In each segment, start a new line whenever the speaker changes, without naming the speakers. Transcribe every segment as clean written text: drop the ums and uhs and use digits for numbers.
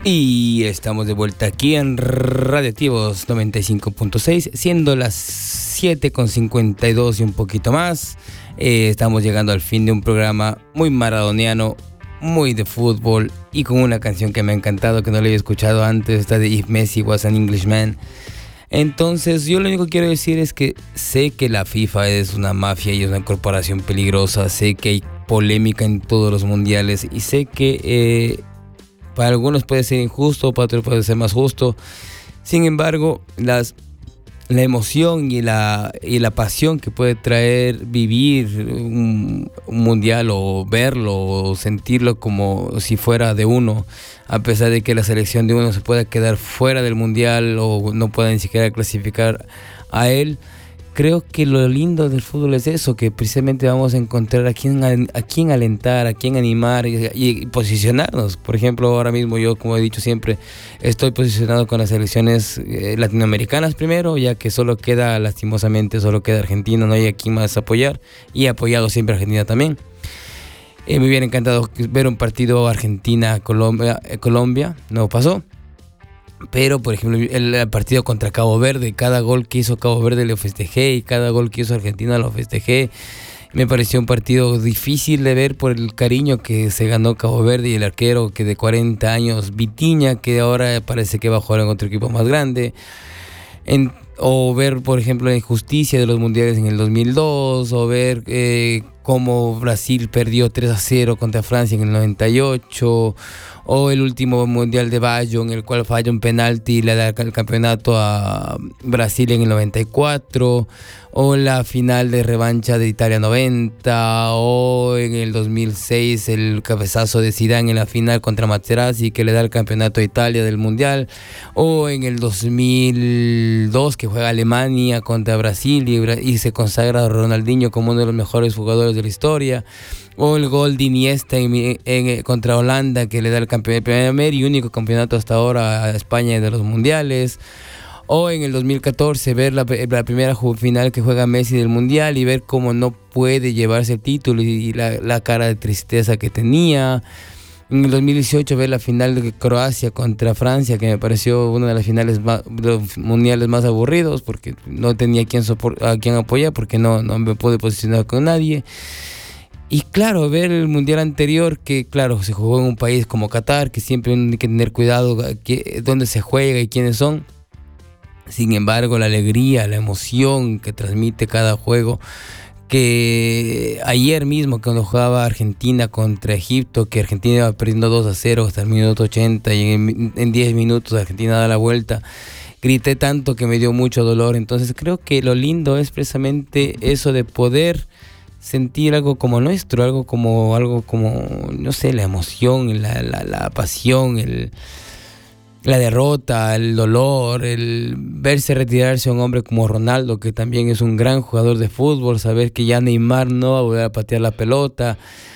Y estamos de vuelta aquí en Radioactivos 95.6, siendo las 7:52 y un poquito más. Estamos llegando al fin de un programa muy maradoniano, muy de fútbol y con una canción que me ha encantado, que no la había escuchado antes, esta de If Messi Was an Englishman. Entonces yo lo único que quiero decir es que sé que la FIFA es una mafia y es una corporación peligrosa, sé que hay polémica en todos los mundiales y sé que para algunos puede ser injusto, para otros puede ser más justo. Sin embargo, la emoción y la pasión que puede traer vivir un mundial o verlo o sentirlo como si fuera de uno, a pesar de que la selección de uno se pueda quedar fuera del mundial o no pueda ni siquiera clasificar a él. Creo que lo lindo del fútbol es eso, que precisamente vamos a encontrar a quién alentar, a quién animar y posicionarnos. Por ejemplo, ahora mismo yo, como he dicho siempre, estoy posicionado con las selecciones latinoamericanas primero, ya que lastimosamente solo queda Argentina, no hay a quién más apoyar, y he apoyado siempre a Argentina también. Me hubiera encantado ver un partido Argentina-Colombia, no pasó. Pero, por ejemplo, el partido contra Cabo Verde, cada gol que hizo Cabo Verde lo festejé y cada gol que hizo Argentina lo festejé. Me pareció un partido difícil de ver por el cariño que se ganó Cabo Verde y el arquero que de 40 años, Vitinha, que ahora parece que va a jugar en otro equipo más grande. O ver, por ejemplo, la injusticia de los mundiales en el 2002, o ver cómo Brasil perdió 3-0 contra Francia en el 98, o el último mundial de Baggio, en el cual falla un penalti y le da el campeonato a Brasil en el 94, o la final de revancha de Italia 90, o en el 2006 el cabezazo de Zidane en la final contra Materazzi que le da el campeonato a Italia del mundial, o en el 2002 que juega Alemania contra Brasil y se consagra a Ronaldinho como uno de los mejores jugadores de la historia, o el gol de Iniesta contra Holanda que le da el primer y único campeonato hasta ahora a España de los mundiales, o en el 2014 ver la primera final que juega Messi del mundial y ver cómo no puede llevarse el título y la cara de tristeza que tenía. En el 2018 ver la final de Croacia contra Francia, que me pareció una de las finales de los mundiales más aburridos porque no tenía a quien apoyar, porque no me pude posicionar con nadie. Y claro, ver el mundial anterior, que claro, se jugó en un país como Qatar, que siempre hay que tener cuidado dónde se juega y quiénes son. Sin embargo, la alegría, la emoción que transmite cada juego, que ayer mismo cuando jugaba Argentina contra Egipto, que Argentina iba perdiendo 2-0 hasta el minuto 80 y en 10 minutos Argentina da la vuelta, grité tanto que me dio mucho dolor. Entonces creo que lo lindo es precisamente eso de poder sentir algo como nuestro, algo como no sé, la emoción, la pasión, la derrota, el dolor, el verse retirarse a un hombre como Ronaldo, que también es un gran jugador de fútbol, saber que ya Neymar no va a volver a patear la pelota,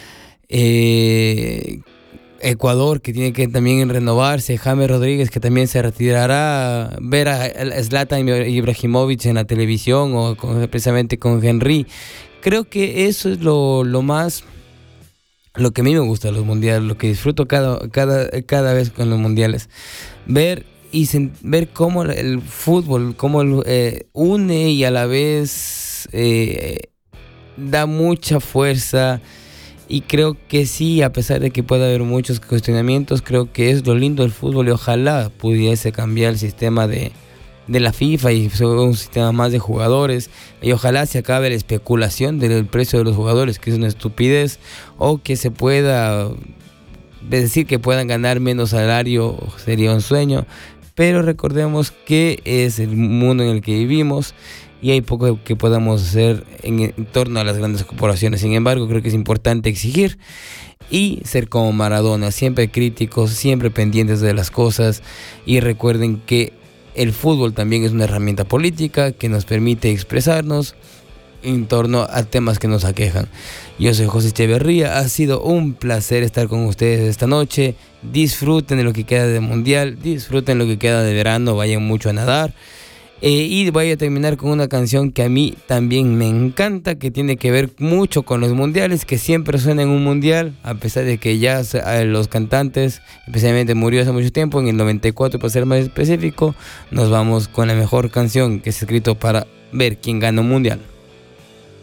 Ecuador, que tiene que también renovarse, James Rodríguez, que también se retirará, ver a Zlatan Ibrahimovic en la televisión o precisamente con Henry. Creo que eso es lo que a mí me gusta de los mundiales, lo que disfruto cada vez con los mundiales. Ver cómo el fútbol, cómo une y a la vez da mucha fuerza. Y creo que sí, a pesar de que pueda haber muchos cuestionamientos, creo que es lo lindo del fútbol y ojalá pudiese cambiar el sistema de la FIFA y un sistema más de jugadores, y ojalá se acabe la especulación del precio de los jugadores, que es una estupidez, o que se pueda decir que puedan ganar menos salario, sería un sueño, pero recordemos que es el mundo en el que vivimos y hay poco que podamos hacer en torno a las grandes corporaciones. Sin embargo, creo que es importante exigir y ser como Maradona, siempre críticos, siempre pendientes de las cosas, y recuerden que el fútbol también es una herramienta política que nos permite expresarnos en torno a temas que nos aquejan. Yo soy José Echeverría, ha sido un placer estar con ustedes esta noche. Disfruten de lo que queda de mundial, disfruten lo que queda de verano, vayan mucho a nadar Y voy a terminar con una canción que a mí también me encanta, que tiene que ver mucho con los mundiales, que siempre suena en un mundial, a pesar de que ya los cantantes, especialmente murió hace mucho tiempo, en el 94 para ser más específico. Nos vamos con la mejor canción que se ha escrito para ver quién gana un mundial.